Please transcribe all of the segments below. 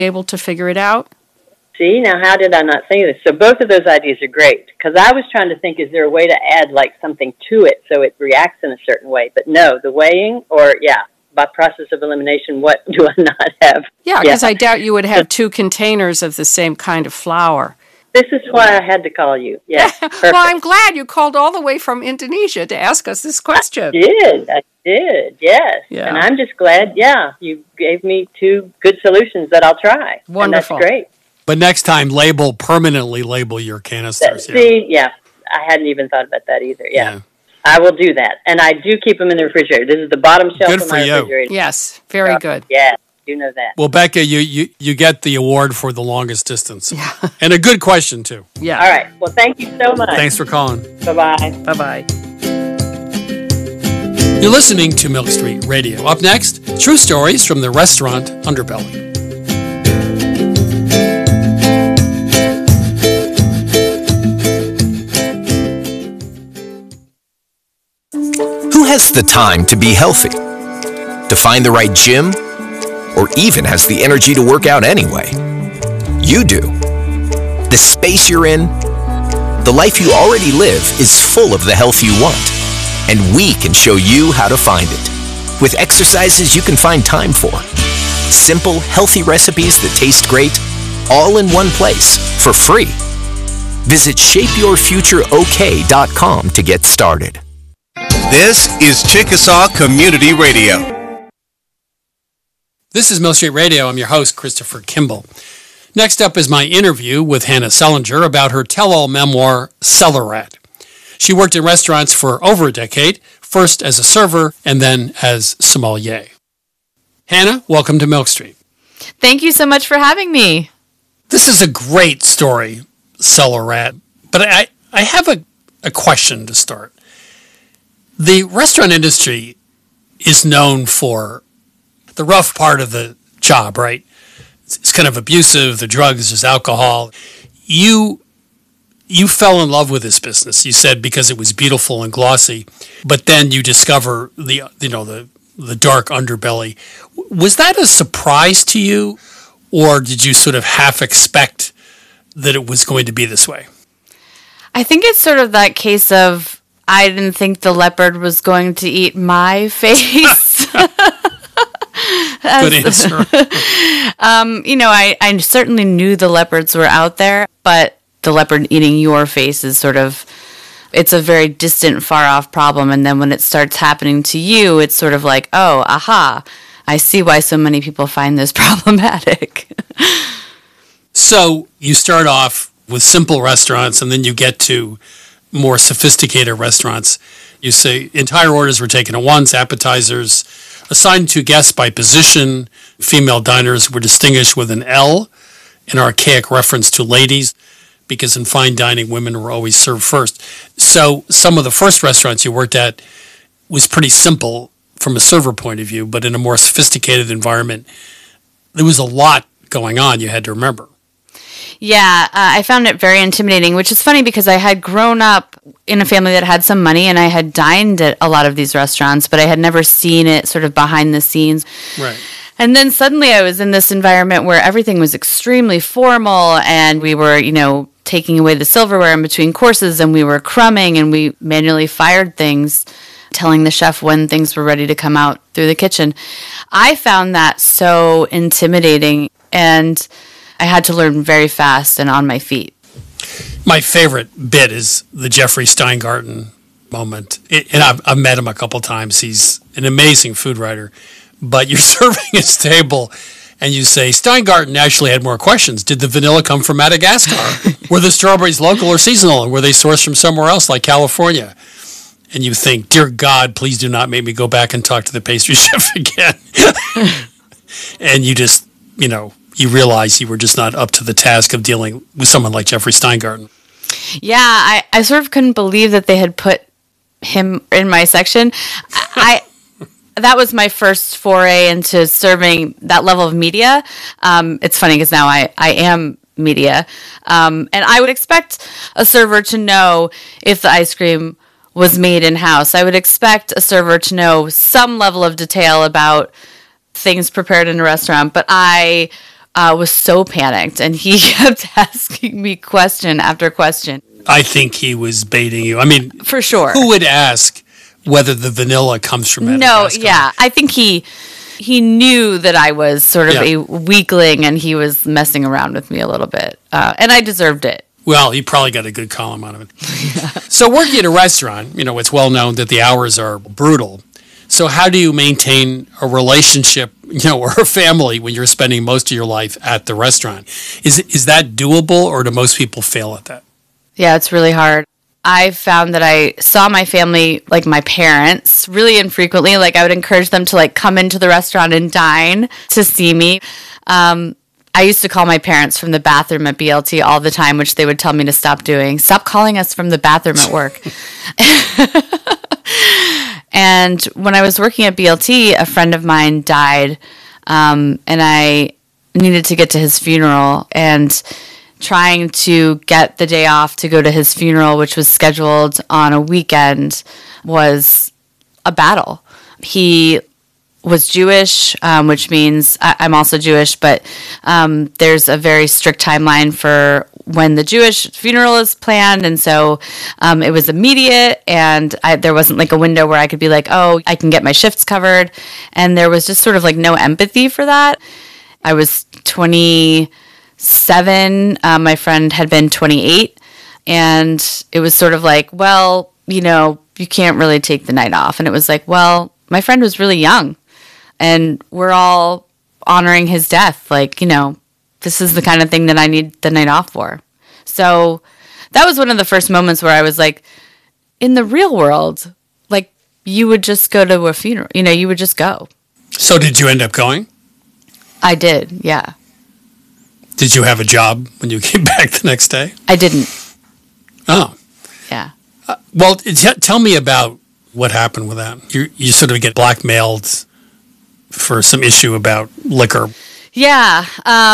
able to figure it out? See, now how did I not think of this? So both of those ideas are great, because I was trying to think, is there a way to add like something to it so it reacts in a certain way? But no, the weighing, or by process of elimination, what do I not have? Yeah, because I doubt you would have 2 containers of the same kind of flour. This is why I had to call you. Yeah. Well, I'm glad you called all the way from Indonesia to ask us this question. I did, yes. Yeah. And I'm just glad, you gave me 2 good solutions that I'll try. Wonderful. And that's great. But next time, permanently label your canisters. I hadn't even thought about that either. Yeah. I will do that. And I do keep them in the refrigerator. This is the bottom shelf of my refrigerator. Yes, very good. Yeah, you know that. Well, Becca, you get the award for the longest distance. Yeah. And a good question, too. Yeah. All right. Well, thank you so much. Thanks for calling. Bye-bye. Bye-bye. You're listening to Milk Street Radio. Up next, true stories from the restaurant underbelly. Who has the time to be healthy? To find the right gym? Or even has the energy to work out anyway? You do. The space you're in, the life you already live, is full of the health you want. And we can show you how to find it. With exercises you can find time for. Simple, healthy recipes that taste great, all in one place, for free. Visit shapeyourfutureok.com to get started. This is Chickasaw Community Radio. This is Milk Street Radio. I'm your host, Christopher Kimball. Next up is my interview with Hannah Sellinger about her tell-all memoir, Cellar Rat. She worked in restaurants for over a decade, first as a server and then as sommelier. Hannah, welcome to Milk Street. Thank you so much for having me. This is a great story, Cellar Rat, but I have a question to start. The restaurant industry is known for the rough part of the job, right? It's kind of abusive, the drugs, there's alcohol. You fell in love with this business, you said, because it was beautiful and glossy, but then you discover the dark underbelly. Was that a surprise to you, or did you sort of half expect that it was going to be this way? I think it's sort of that case of I didn't think the leopard was going to eat my face. Good answer. I certainly knew the leopards were out there, but the leopard eating your face is sort of, it's a very distant, far-off problem. And then when it starts happening to you, it's sort of like, oh, aha, I see why so many people find this problematic. So you start off with simple restaurants, and then you get to more sophisticated restaurants. You say entire orders were taken at once, appetizers assigned to guests by position. Female diners were distinguished with an L, an archaic reference to ladies, because in fine dining, women were always served first. So some of the first restaurants you worked at was pretty simple from a server point of view, but in a more sophisticated environment, there was a lot going on you had to remember. Yeah, I found it very intimidating, which is funny because I had grown up in a family that had some money and I had dined at a lot of these restaurants, but I had never seen it sort of behind the scenes. Right. And then suddenly I was in this environment where everything was extremely formal and we were, taking away the silverware in between courses and we were crumbing and we manually fired things, telling the chef when things were ready to come out through the kitchen. I found that so intimidating and I had to learn very fast and on my feet. My favorite bit is the Jeffrey Steingarten moment. And I've met him a couple times. He's an amazing food writer. But you're serving his table and you say, Steingarten actually had more questions. Did the vanilla come from Madagascar? Were the strawberries local or seasonal? And were they sourced from somewhere else like California? And you think, dear God, please do not make me go back and talk to the pastry chef again. And you just, you realize you were just not up to the task of dealing with someone like Jeffrey Steingarten. Yeah, I sort of couldn't believe that they had put him in my section. That was my first foray into serving that level of media. It's funny because now I am media. And I would expect a server to know if the ice cream was made in-house. I would expect a server to know some level of detail about things prepared in a restaurant. But I was so panicked, and he kept asking me question after question. I think he was baiting you. I mean, For sure. who would ask whether the vanilla comes from Madagascar? No, yeah. I think he knew that I was sort of a weakling, and he was messing around with me a little bit. And I deserved it. Well, he probably got a good column out of it. So working at a restaurant, it's well known that the hours are brutal. So how do you maintain a relationship, or a family when you're spending most of your life at the restaurant? Is that doable, or do most people fail at that? Yeah, it's really hard. I found that I saw my family, like my parents, really infrequently. Like I would encourage them to like come into the restaurant and dine to see me. I used to call my parents from the bathroom at BLT all the time, which they would tell me to stop doing. Stop calling us from the bathroom at work. And when I was working at BLT, a friend of mine died, and I needed to get to his funeral. And trying to get the day off to go to his funeral, which was scheduled on a weekend, was a battle. He was Jewish, which means I'm also Jewish, but there's a very strict timeline for when the Jewish funeral is planned, and so it was immediate, and there wasn't like a window where I could be like, oh, I can get my shifts covered, and there was just sort of like no empathy for that. I was 27, my friend had been 28, and it was sort of like, well, you can't really take the night off, and it was like, well, my friend was really young, and we're all honoring his death, like, this is the kind of thing that I need the night off for. So that was one of the first moments where I was like, in the real world, like, you would just go to a funeral. You would just go. So did you end up going? I did, yeah. Did you have a job when you came back the next day? I didn't. Oh. Yeah. Well, tell me about what happened with that. You sort of get blackmailed for some issue about liquor. Yeah.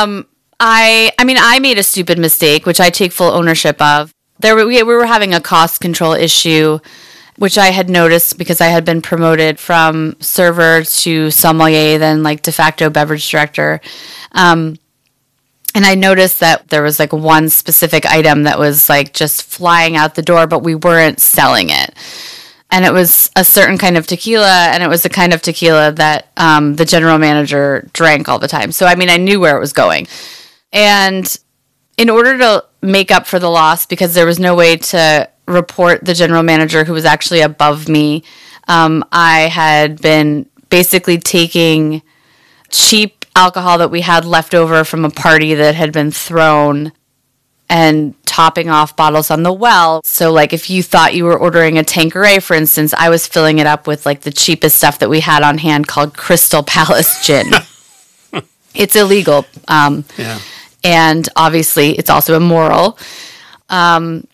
I made a stupid mistake, which I take full ownership of. We were having a cost control issue, which I had noticed because I had been promoted from server to sommelier, then like de facto beverage director. And I noticed that there was like one specific item that was like just flying out the door, but we weren't selling it. And it was a certain kind of tequila, and it was the kind of tequila that the general manager drank all the time. So, I knew where it was going. And in order to make up for the loss, because there was no way to report the general manager who was actually above me, I had been basically taking cheap alcohol that we had left over from a party that had been thrown and topping off bottles on the well. So, like, if you thought you were ordering a Tanqueray, for instance, I was filling it up with, like, the cheapest stuff that we had on hand called Crystal Palace Gin. It's illegal. Yeah. And obviously, it's also immoral. And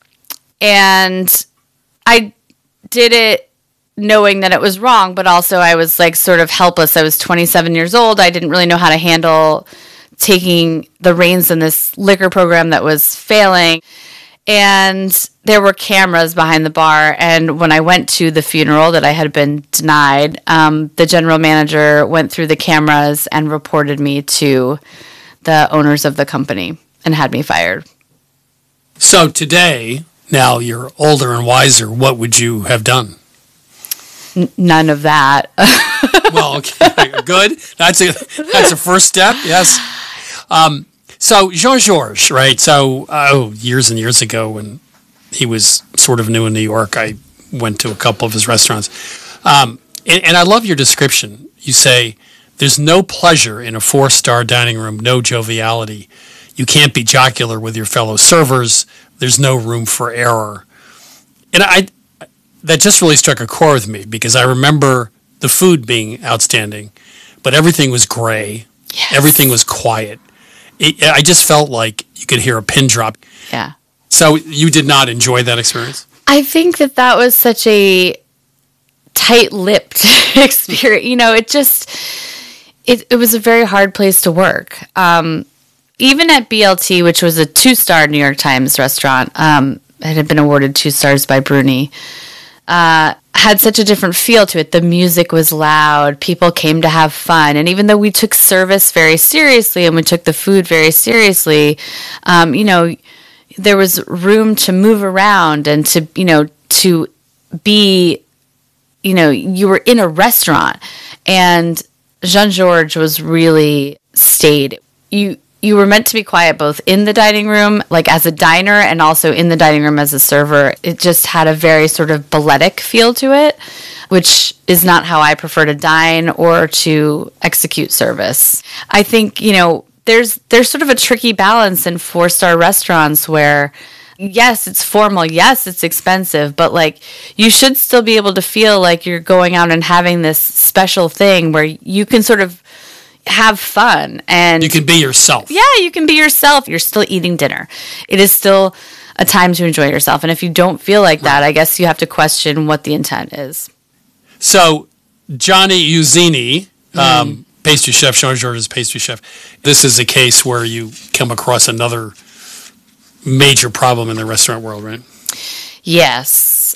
I did it knowing that it was wrong, but also I was, like, sort of helpless. I was 27 years old. I didn't really know how to handle taking the reins in this liquor program that was failing. And there were cameras behind the bar. And when I went to the funeral that I had been denied, the general manager went through the cameras and reported me to the owners of the company and had me fired. So today, now you're older and wiser, what would you have done? None of that. Well, okay, good. That's a first step, yes. So Jean-Georges, right? So years and years ago when he was sort of new in New York, I went to a couple of his restaurants. And I love your description. You say, there's no pleasure in a 4-star dining room, no joviality. You can't be jocular with your fellow servers. There's no room for error. And that just really struck a chord with me because I remember the food being outstanding, but everything was gray. Yes. Everything was quiet. I just felt like you could hear a pin drop. Yeah. So you did not enjoy that experience? I think that was such a tight-lipped experience. It was a very hard place to work. Even at BLT, which was a 2-star New York Times restaurant, it had been awarded 2 stars by Bruni. had such a different feel to it. The music was loud. People came to have fun. And even though we took service very seriously and we took the food very seriously, there was room to move around and to be, you were in a restaurant. And Jean-Georges was really stayed. You were meant to be quiet both in the dining room, like as a diner, and also in the dining room as a server. It just had a very sort of balletic feel to it, which is not how I prefer to dine or to execute service. I think, there's sort of a tricky balance in 4-star restaurants where, yes, it's formal, yes, it's expensive, but like you should still be able to feel like you're going out and having this special thing where you can sort of have fun and you can be yourself. Yeah, you can be yourself. You're still eating dinner. It is still a time to enjoy yourself. And if you don't feel like that, I guess you have to question what the intent is. So Johnny Uzzini, pastry chef, Jean-Georges pastry chef. This is a case where you come across another major problem in the restaurant world, right? Yes.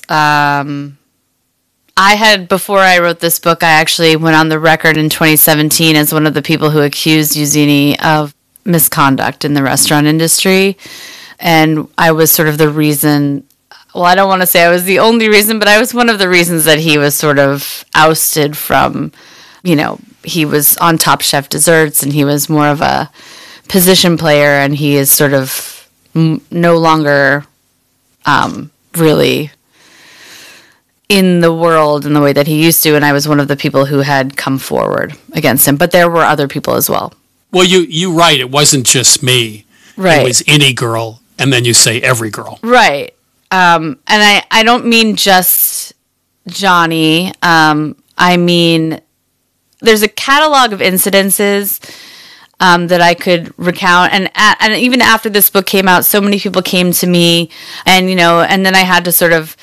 Before I wrote this book, I actually went on the record in 2017 as one of the people who accused Uzzini of misconduct in the restaurant industry. And I was sort of the reason, well, I don't want to say I was the only reason, but I was one of the reasons that he was sort of ousted from, he was on Top Chef Desserts and he was more of a position player, and he is sort of no longer really in the world in the way that he used to, and I was one of the people who had come forward against him. But there were other people as well. Well, you right. It wasn't just me. Right. It was any girl, and then you say every girl. Right. And I don't mean just Johnny. I mean, there's a catalog of incidences that I could recount. And even after this book came out, so many people came to me, and, and then I had to sort of...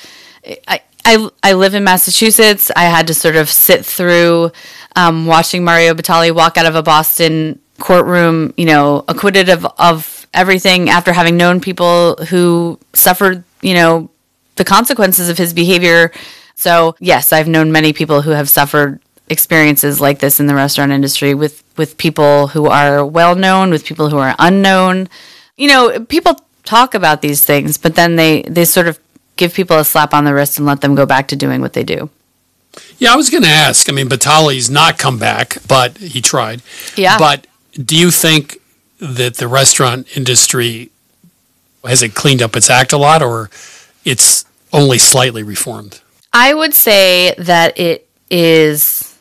I live in Massachusetts. I had to sort of sit through watching Mario Batali walk out of a Boston courtroom, acquitted of everything after having known people who suffered, the consequences of his behavior. So, yes, I've known many people who have suffered experiences like this in the restaurant industry with people who are well-known, with people who are unknown. People talk about these things, but then they sort of give people a slap on the wrist and let them go back to doing what they do. Yeah, I was going to ask. I mean, Batali's not come back, but he tried. Yeah. But do you think that the restaurant industry, has it cleaned up its act a lot, or it's only slightly reformed? I would say that it is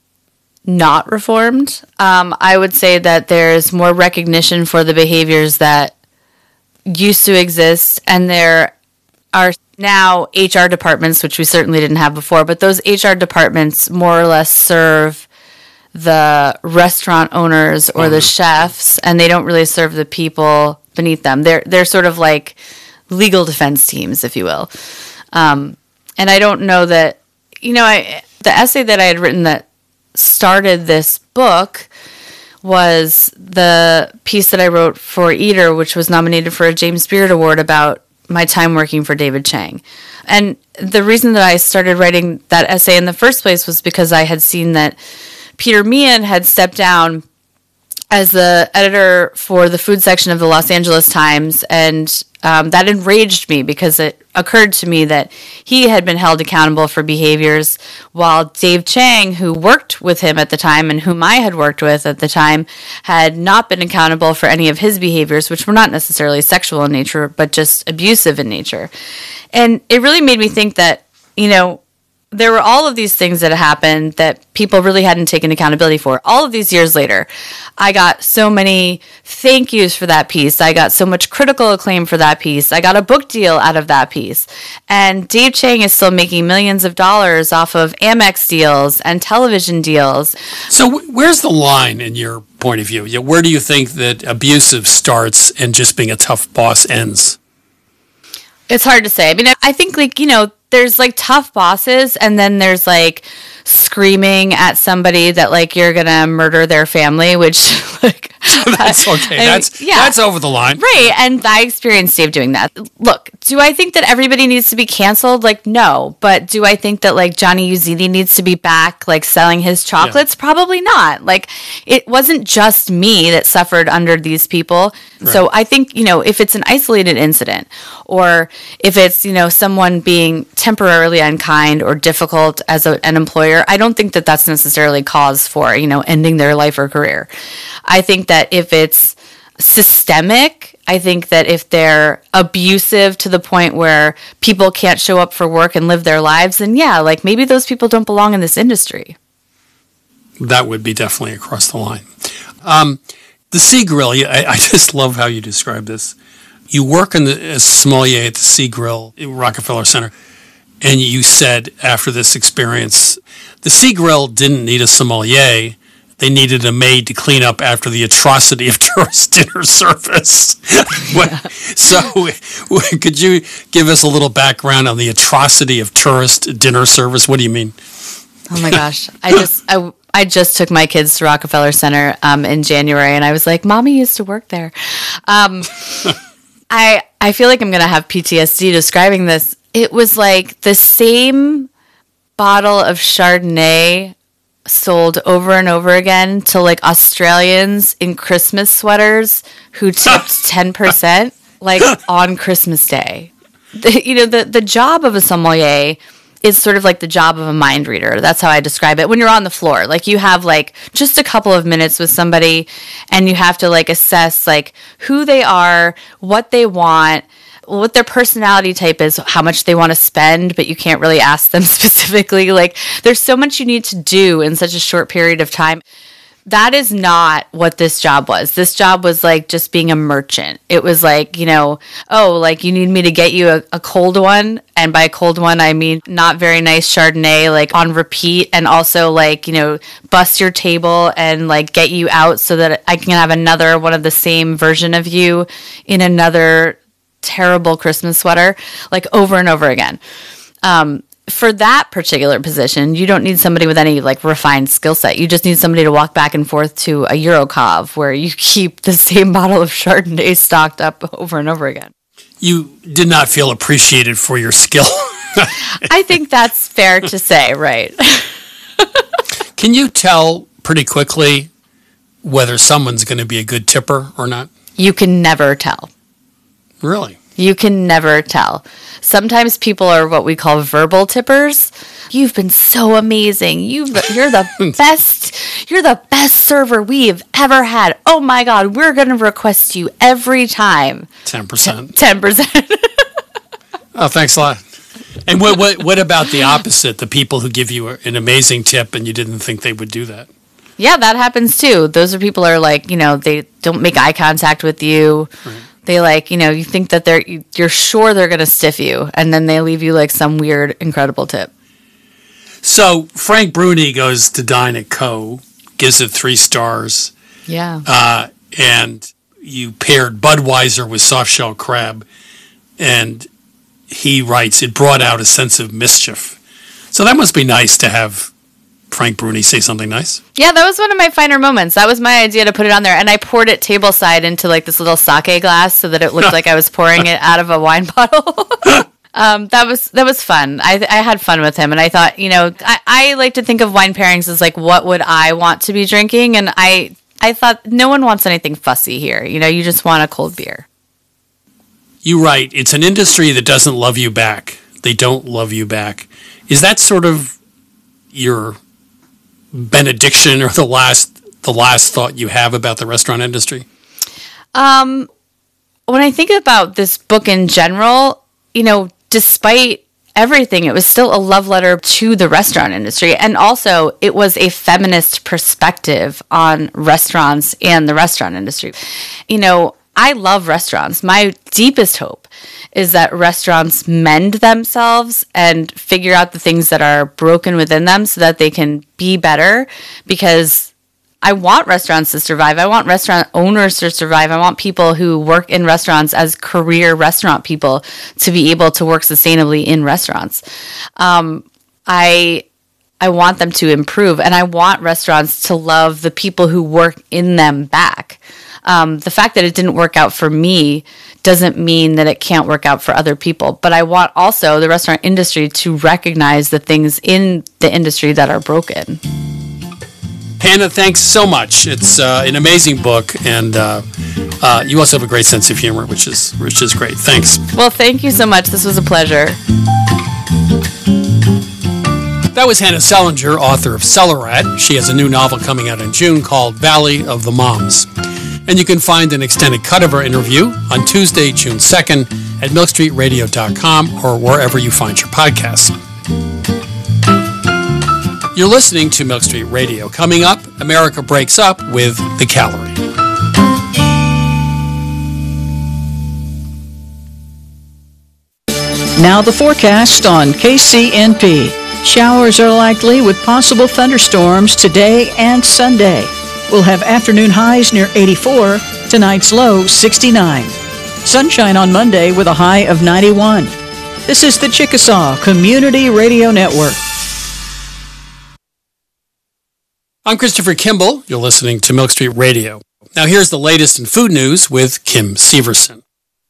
not reformed. I would say that there's more recognition for the behaviors that used to exist, and there are now HR departments, which we certainly didn't have before, but those HR departments more or less serve the restaurant owners or the chefs, and they don't really serve the people beneath them. They're sort of like legal defense teams, if you will. And I don't know that, the essay that I had written that started this book was the piece that I wrote for Eater, which was nominated for a James Beard Award, about my time working for David Chang. And the reason that I started writing that essay in the first place was because I had seen that Peter Meehan had stepped down as the editor for the food section of the Los Angeles Times, and that enraged me because it occurred to me that he had been held accountable for behaviors while Dave Chang, who worked with him at the time and whom I had worked with at the time, had not been accountable for any of his behaviors, which were not necessarily sexual in nature, but just abusive in nature. And it really made me think that, there were all of these things that happened that people really hadn't taken accountability for. All of these years later, I got so many thank yous for that piece. I got so much critical acclaim for that piece. I got a book deal out of that piece. And Dave Chang is still making millions of dollars off of Amex deals and television deals. So where's the line in your point of view? Where do you think that abusive starts and just being a tough boss ends? It's hard to say. I mean, I think there's tough bosses, and then there's screaming at somebody that like you're gonna murder their family, which like That's okay. That's over the line. Right. And I experienced Dave doing that. Look, do I think that everybody needs to be canceled? Like, no. But do I think that like Johnny Uzzini needs to be back, like selling his chocolates? Yeah. Probably not. Like, it wasn't just me that suffered under these people. Right. So I think, if it's an isolated incident or if it's, someone being temporarily unkind or difficult as an employer, I don't think that that's necessarily cause for, ending their life or career. I think that if it's systemic, I think that if they're abusive to the point where people can't show up for work and live their lives, then yeah, like maybe those people don't belong in this industry. That would be definitely across the line. The Sea Grill, I just love how you describe this. You work as sommelier at the Sea Grill at Rockefeller Center, and you said after this experience, the Sea Grill didn't need a sommelier. They needed a maid to clean up after the atrocity of tourist dinner service. So could you give us a little background on the atrocity of tourist dinner service? What do you mean? Oh my gosh. I just took my kids to Rockefeller Center in January, and I was like, Mommy used to work there. I feel like I'm going to have PTSD describing this. It was like the same bottle of Chardonnay sold over and over again to like Australians in Christmas sweaters who tipped 10% like on Christmas Day. The job of a sommelier is sort of like the job of a mind reader. That's how I describe it. When you're on the floor, like you have like just a couple of minutes with somebody and you have to like assess like who they are, what they want, what their personality type is, how much they want to spend, but you can't really ask them specifically. Like there's so much you need to do in such a short period of time. That is not what this job was. This job was like just being a merchant. It was like, like you need me to get you a cold one. And by cold one, I mean not very nice Chardonnay, like on repeat. And also like, bust your table and like get you out so that I can have another one of the same version of you in another terrible Christmas sweater, like over and over again. For that particular position, you don't need somebody with any like refined skill set. You just need somebody to walk back and forth to a Eurocov where you keep the same bottle of Chardonnay stocked up over and over again. You did not feel appreciated for your skill. I think that's fair to say, right? Can you tell pretty quickly whether someone's going to be a good tipper or not? You can never tell. Really? You can never tell. Sometimes people are what we call verbal tippers. You've been so amazing. You're the best. You're the best server we've ever had. Oh my God, we're going to request you every time. 10%. 10%. Oh, thanks a lot. And what about the opposite? The people who give you an amazing tip and you didn't think they would do that? Yeah, that happens too. Those are people who are like, they don't make eye contact with you. Right. They like, you think that you're sure they're going to stiff you, and then they leave you like some weird, incredible tip. So Frank Bruni goes to dine at Co, gives it 3 stars. Yeah. And you paired Budweiser with soft shell crab, and he writes, it brought out a sense of mischief. So that must be nice to have Frank Bruni say something nice. Yeah, that was one of my finer moments. That was my idea to put it on there. And I poured it tableside into like this little sake glass so that it looked like I was pouring it out of a wine bottle. That was fun. I had fun with him. And I thought, I like to think of wine pairings as like, what would I want to be drinking? And I thought no one wants anything fussy here. You just want a cold beer. You write, it's an industry that doesn't love you back. They don't love you back. Is that sort of your benediction or the last thought you have about the restaurant industry? When I think about this book in general, despite everything, it was still a love letter to the restaurant industry. And also it was a feminist perspective on restaurants and the restaurant industry. I love restaurants. My deepest hope is that restaurants mend themselves and figure out the things that are broken within them so that they can be better, because I want restaurants to survive. I want restaurant owners to survive. I want people who work in restaurants as career restaurant people to be able to work sustainably in restaurants. I want them to improve, and I want restaurants to love the people who work in them back. The fact that it didn't work out for me doesn't mean that it can't work out for other people. But I want also the restaurant industry to recognize the things in the industry that are broken. Hannah, thanks so much. It's an amazing book, and you also have a great sense of humor, which is great. Thanks. Well, thank you so much. This was a pleasure. That was Hannah Selinger, author of Cellar Rat. She has a new novel coming out in June called Valley of the Moms. And you can find an extended cut of our interview on Tuesday, June 2nd at milkstreetradio.com or wherever you find your podcasts. You're listening to Milk Street Radio. Coming up, America Breaks Up with The Calorie. Now the forecast on KCNP. Showers are likely with possible thunderstorms today and Sunday. We'll have afternoon highs near 84, tonight's low 69. Sunshine on Monday with a high of 91. This is the Chickasaw Community Radio Network. I'm Christopher Kimball. You're listening to Milk Street Radio. Now here's the latest in food news with Kim Severson.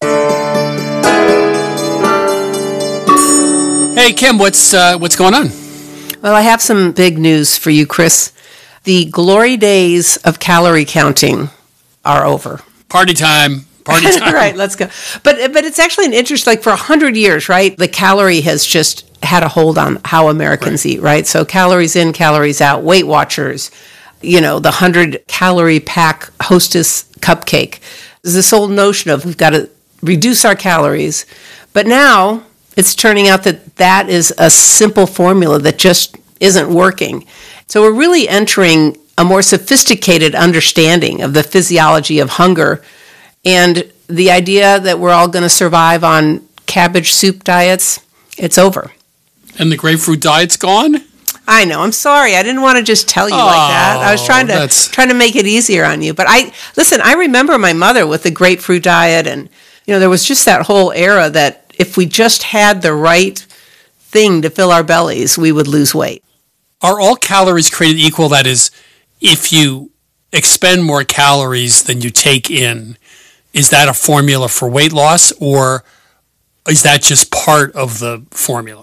Hey, Kim, what's going on? Well, I have some big news for you, Chris. The glory days of calorie counting are over. Party time. Party time. Right, let's go. But it's actually an interest, like for 100 years, right? The calorie has just had a hold on how Americans eat, right? So calories in, calories out, Weight Watchers, the 100-calorie pack Hostess cupcake. There's this old notion of we've got to reduce our calories. But now it's turning out that is a simple formula that just isn't working. So we're really entering a more sophisticated understanding of the physiology of hunger, and the idea that we're all going to survive on cabbage soup diets, it's over. And the grapefruit diet's gone? I know. I'm sorry. I didn't want to just tell you like that. I was trying to make it easier on you. But I remember my mother with the grapefruit diet, and there was just that whole era that if we just had the right thing to fill our bellies, we would lose weight. Are all calories created equal? That is, if you expend more calories than you take in, is that a formula for weight loss, or is that just part of the formula?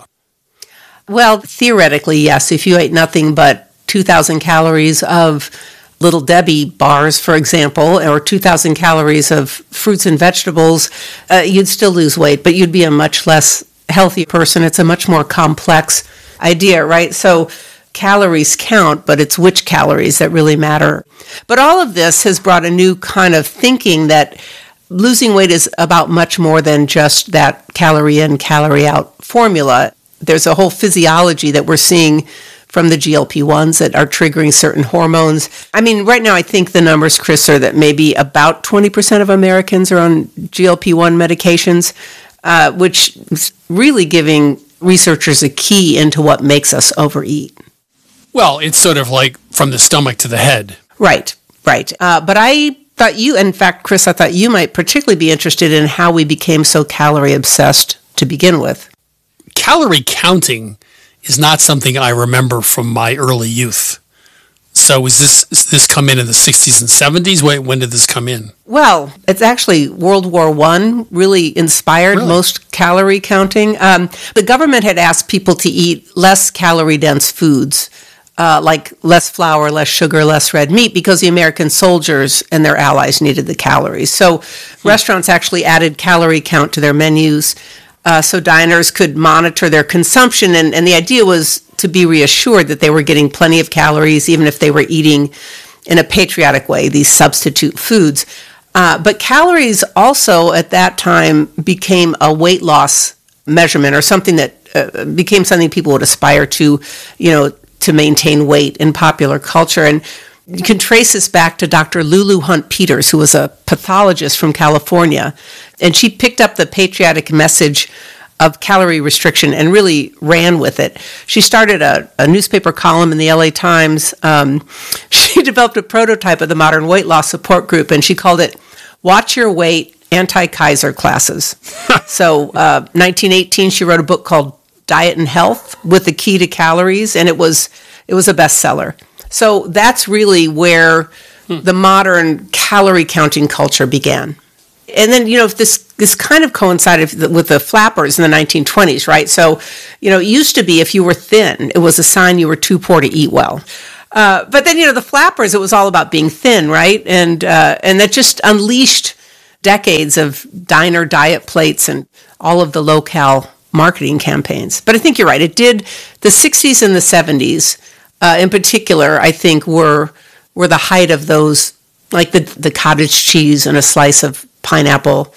Well, theoretically, yes. If you ate nothing but 2,000 calories of Little Debbie bars, for example, or 2,000 calories of fruits and vegetables, you'd still lose weight, but you'd be a much less healthy person. It's a much more complex idea, right? So calories count, but it's which calories that really matter. But all of this has brought a new kind of thinking that losing weight is about much more than just that calorie in, calorie out formula. There's a whole physiology that we're seeing from the GLP-1s that are triggering certain hormones. I mean, right now I think the numbers, Chris, are that maybe about 20% of Americans are on GLP-1 medications, which is really giving researchers a key into what makes us overeat. Well, it's sort of like from the stomach to the head. Right. But I thought in fact, Chris, I thought you might particularly be interested in how we became so calorie obsessed to begin with. Calorie counting is not something I remember from my early youth. So is this come in the 60s and 70s? When did this come in? Well, it's actually World War I really inspired most calorie counting. The government had asked people to eat less calorie-dense foods, like less flour, less sugar, less red meat, because the American soldiers and their allies needed the calories. So restaurants actually added calorie count to their menus so diners could monitor their consumption. And the idea was to be reassured that they were getting plenty of calories, even if they were eating in a patriotic way, these substitute foods. But calories also at that time became a weight loss measurement, or something that became something people would aspire to, to maintain weight in popular culture. And you can trace this back to Dr. Lulu Hunt Peters, who was a pathologist from California. And she picked up the patriotic message of calorie restriction and really ran with it. She started a newspaper column in the LA Times. She developed a prototype of the modern weight loss support group, and she called it Watch Your Weight Anti-Kaiser Classes. So 1918, she wrote a book called Diet and Health with the Key to Calories, and it was a bestseller. So that's really where the modern calorie counting culture began. And then, this kind of coincided with the flappers in the 1920s, right? So, it used to be if you were thin, it was a sign you were too poor to eat well. But then, the flappers, it was all about being thin, right? And that just unleashed decades of diner diet plates and all of the low-cal marketing campaigns. But I think you're right. It did. The 60s and the 70s, in particular, I think were the height of those, like the cottage cheese and a slice of pineapple.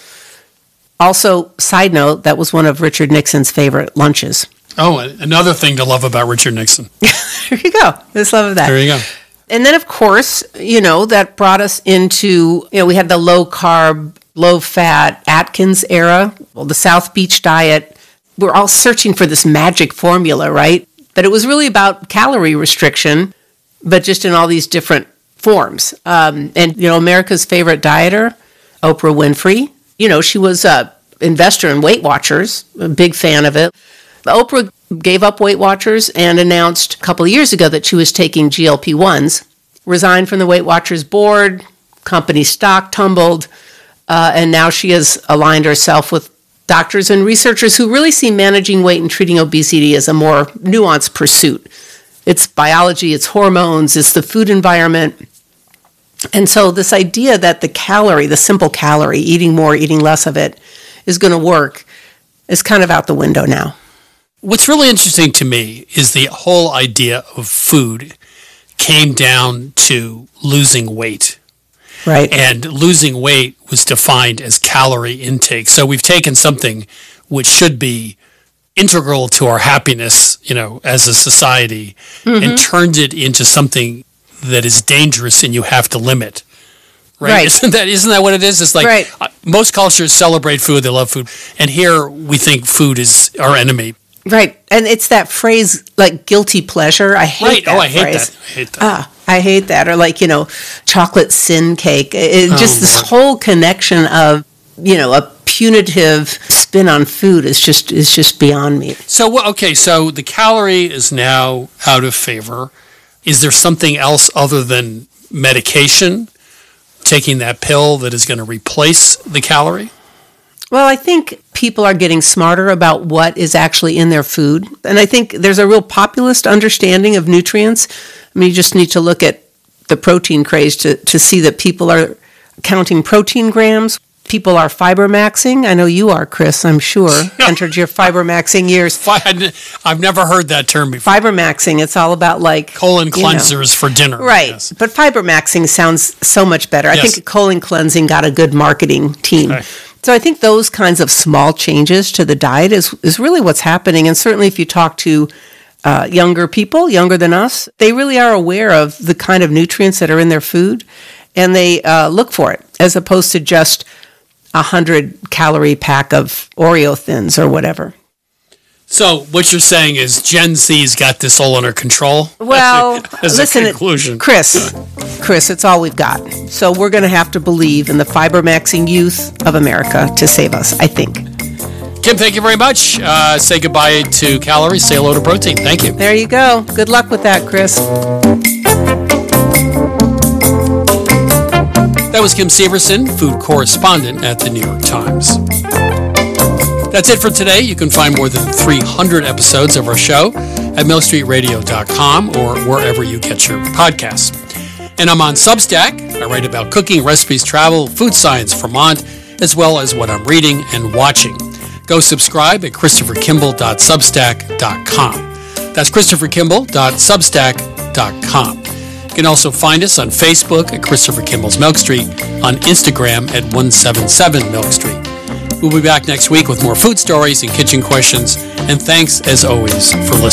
Also, side note, that was one of Richard Nixon's favorite lunches. Oh, another thing to love about Richard Nixon. There you go. Just love of that. There you go. And then, of course, that brought us into, we had the low-carb, low-fat Atkins era, the South Beach diet. We're all searching for this magic formula, right? But it was really about calorie restriction, but just in all these different forms. And America's favorite dieter, Oprah Winfrey, she was an investor in Weight Watchers, a big fan of it. Oprah gave up Weight Watchers and announced a couple of years ago that she was taking GLP-1s, resigned from the Weight Watchers board, company stock tumbled, and now she has aligned herself with doctors and researchers who really see managing weight and treating obesity as a more nuanced pursuit. It's biology, it's hormones, it's the food environment. And so this idea that the simple calorie, eating more, eating less of it, is going to work is kind of out the window now. What's really interesting to me is the whole idea of food came down to losing weight. Right. And losing weight was defined as calorie intake. So we've taken something which should be integral to our happiness, as a society, and turned it into something that is dangerous and you have to limit. Right? Isn't that what it is? It's like most cultures celebrate food, they love food. And here we think food is our enemy. Right. And it's that phrase, like guilty pleasure. I hate that phrase. I hate that. I hate that. Or chocolate sin cake. This whole connection of, a punitive spin on food is just beyond me. So the calorie is now out of favor. Is there something else other than medication, taking that pill that is going to replace the calorie? Well, I think people are getting smarter about what is actually in their food. And I think there's a real populist understanding of nutrients. You just need to look at the protein craze to see that people are counting protein grams. People are fiber maxing. I know you are, Chris, I'm sure. Entered your fiber maxing years. I've never heard that term before. Fiber maxing, it's all about colon cleansers for dinner. Right. Yes. But fiber maxing sounds so much better. Yes. I think colon cleansing got a good marketing team. Okay. So I think those kinds of small changes to the diet is really what's happening. And certainly if you talk to younger people, younger than us, they really are aware of the kind of nutrients that are in their food, and they look for it, as opposed to just 100-calorie pack of Oreo Thins or whatever. So what you're saying is Gen Z's got this all under control? Well, listen, conclusion. Chris, it's all we've got. So we're going to have to believe in the fiber-maxing youth of America to save us, I think. Kim, thank you very much. Say goodbye to calories. Say hello to protein. Thank you. There you go. Good luck with that, Chris. That was Kim Severson, food correspondent at the New York Times. That's it for today. You can find more than 300 episodes of our show at millstreetradio.com or wherever you get your podcasts. And I'm on Substack. I write about cooking, recipes, travel, food science, Vermont, as well as what I'm reading and watching. Go subscribe at christopherkimball.substack.com. That's christopherkimball.substack.com. You can also find us on Facebook at Christopher Kimball's Milk Street, on Instagram at 177 Milk Street. We'll be back next week with more food stories and kitchen questions. And thanks, as always, for listening.